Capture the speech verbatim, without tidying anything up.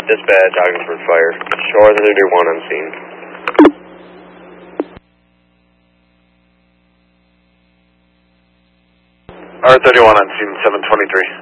Dispatch, Ogdensburg Fire. Shore thirty-one on scene. R thirty-one on scene, seven twenty-three.